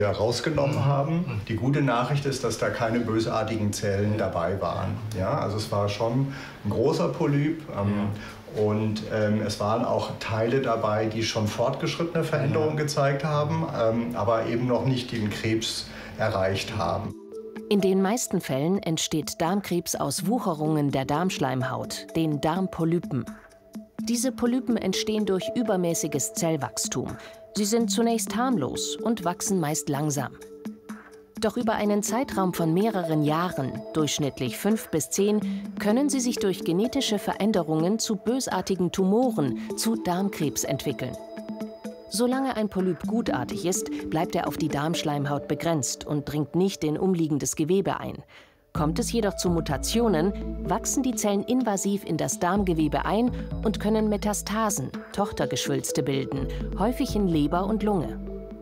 rausgenommen haben. Die gute Nachricht ist, dass da keine bösartigen Zellen dabei waren. Ja, also es war schon ein großer Polyp. Und es waren auch Teile dabei, die schon fortgeschrittene Veränderungen gezeigt haben, aber eben noch nicht den Krebs erreicht haben. In den meisten Fällen entsteht Darmkrebs aus Wucherungen der Darmschleimhaut, den Darmpolypen. Diese Polypen entstehen durch übermäßiges Zellwachstum. Sie sind zunächst harmlos und wachsen meist langsam. Doch über einen Zeitraum von mehreren Jahren, durchschnittlich 5 bis 10, können sie sich durch genetische Veränderungen zu bösartigen Tumoren, zu Darmkrebs entwickeln. Solange ein Polyp gutartig ist, bleibt er auf die Darmschleimhaut begrenzt und dringt nicht in umliegendes Gewebe ein. Kommt es jedoch zu Mutationen, wachsen die Zellen invasiv in das Darmgewebe ein und können Metastasen, Tochtergeschwülste bilden, häufig in Leber und Lunge.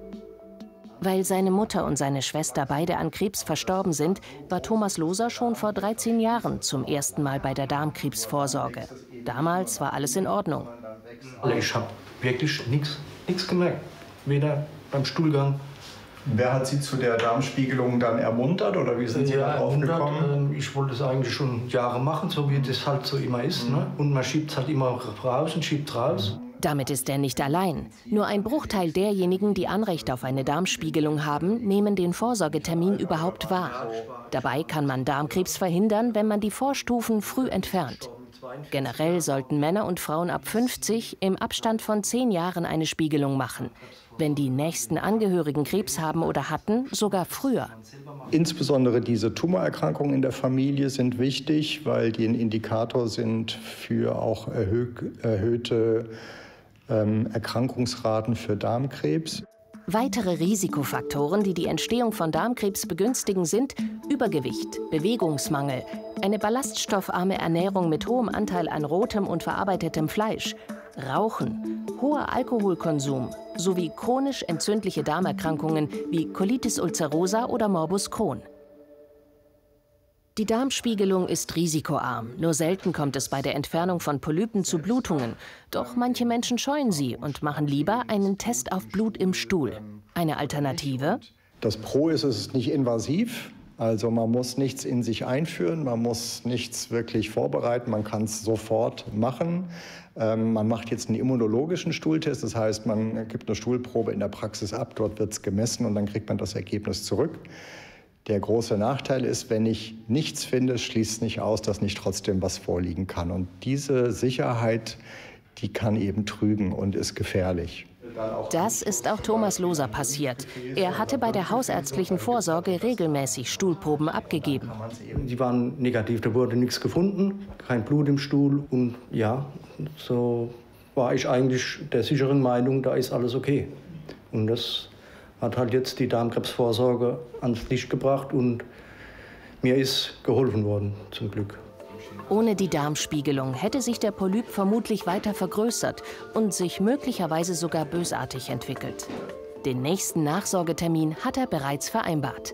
Weil seine Mutter und seine Schwester beide an Krebs verstorben sind, war Thomas Loser schon vor 13 Jahren zum ersten Mal bei der Darmkrebsvorsorge. Damals war alles in Ordnung. Ich habe wirklich nichts gemerkt, weder beim Stuhlgang. Wer hat Sie zu der Darmspiegelung dann ermuntert oder wie sind Sie da drauf gekommen? Ich wollte es eigentlich schon Jahre machen, so wie das halt so immer ist. Ne? Und man schiebt es halt immer raus und schiebt raus. Damit ist er nicht allein. Nur ein Bruchteil derjenigen, die Anrecht auf eine Darmspiegelung haben, nehmen den Vorsorgetermin überhaupt wahr. Dabei kann man Darmkrebs verhindern, wenn man die Vorstufen früh entfernt. Generell sollten Männer und Frauen ab 50 im Abstand von 10 Jahren eine Spiegelung machen. Wenn die nächsten Angehörigen Krebs haben oder hatten, sogar früher. Insbesondere diese Tumorerkrankungen in der Familie sind wichtig, weil die ein Indikator sind für auch erhöhte Erkrankungsraten für Darmkrebs. Weitere Risikofaktoren, die die Entstehung von Darmkrebs begünstigen, sind Übergewicht, Bewegungsmangel, eine ballaststoffarme Ernährung mit hohem Anteil an rotem und verarbeitetem Fleisch, Rauchen, hoher Alkoholkonsum sowie chronisch entzündliche Darmerkrankungen wie Colitis ulcerosa oder Morbus Crohn. Die Darmspiegelung ist risikoarm. Nur selten kommt es bei der Entfernung von Polypen zu Blutungen. Doch manche Menschen scheuen sie und machen lieber einen Test auf Blut im Stuhl. Eine Alternative? Das Pro ist, es ist nicht invasiv. Also man muss nichts in sich einführen, man muss nichts wirklich vorbereiten, man kann es sofort machen. Man macht jetzt einen immunologischen Stuhltest, das heißt, man gibt eine Stuhlprobe in der Praxis ab, dort wird es gemessen und dann kriegt man das Ergebnis zurück. Der große Nachteil ist, wenn ich nichts finde, schließt es nicht aus, dass nicht trotzdem was vorliegen kann. Und diese Sicherheit, die kann eben trügen und ist gefährlich. Das ist auch Thomas Loser passiert. Er hatte bei der hausärztlichen Vorsorge regelmäßig Stuhlproben abgegeben. Die waren negativ, da wurde nichts gefunden, kein Blut im Stuhl. Und ja, so war ich eigentlich der sicheren Meinung, da ist alles okay. Und das hat halt jetzt die Darmkrebsvorsorge ans Licht gebracht und mir ist geholfen worden, zum Glück. Ohne die Darmspiegelung hätte sich der Polyp vermutlich weiter vergrößert und sich möglicherweise sogar bösartig entwickelt. Den nächsten Nachsorgetermin hat er bereits vereinbart.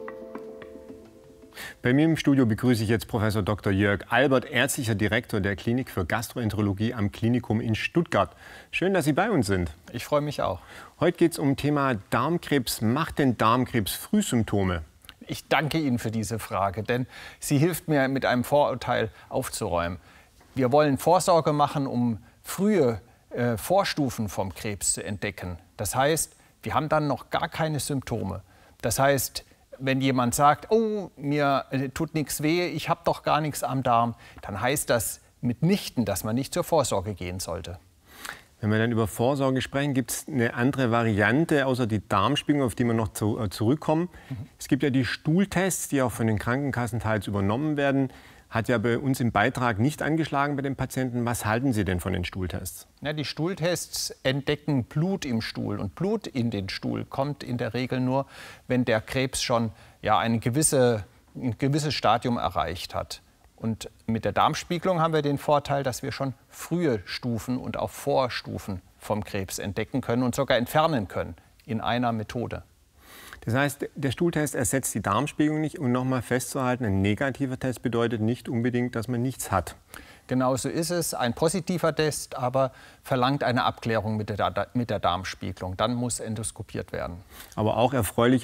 Bei mir im Studio begrüße ich jetzt Professor Dr. Jörg Albert, ärztlicher Direktor der Klinik für Gastroenterologie am Klinikum in Stuttgart. Schön, dass Sie bei uns sind. Ich freue mich auch. Heute geht es um Thema Darmkrebs. Macht denn Darmkrebs Frühsymptome? Ich danke Ihnen für diese Frage, denn sie hilft mir, mit einem Vorurteil aufzuräumen. Wir wollen Vorsorge machen, um frühe Vorstufen vom Krebs zu entdecken. Das heißt, wir haben dann noch gar keine Symptome. Das heißt, wenn jemand sagt, oh, mir tut nichts weh, ich habe doch gar nichts am Darm, dann heißt das mitnichten, dass man nicht zur Vorsorge gehen sollte. Wenn wir dann über Vorsorge sprechen, gibt es eine andere Variante, außer die Darmspiegelung, auf die wir noch zurückkommen. Es gibt ja die Stuhltests, die auch von den Krankenkassen teils übernommen werden. Hat ja bei uns im Beitrag nicht angeschlagen bei den Patienten. Was halten Sie denn von den Stuhltests? Ja, die Stuhltests entdecken Blut im Stuhl. Und Blut in den Stuhl kommt in der Regel nur, wenn der Krebs schon ein gewisses Stadium erreicht hat. Und mit der Darmspiegelung haben wir den Vorteil, dass wir schon frühe Stufen und auch Vorstufen vom Krebs entdecken können und sogar entfernen können in einer Methode. Das heißt, der Stuhltest ersetzt die Darmspiegelung nicht. Und nochmal festzuhalten, ein negativer Test bedeutet nicht unbedingt, dass man nichts hat. Genauso ist es. Ein positiver Test aber verlangt eine Abklärung mit der Darmspiegelung. Dann muss endoskopiert werden. Aber auch erfreulich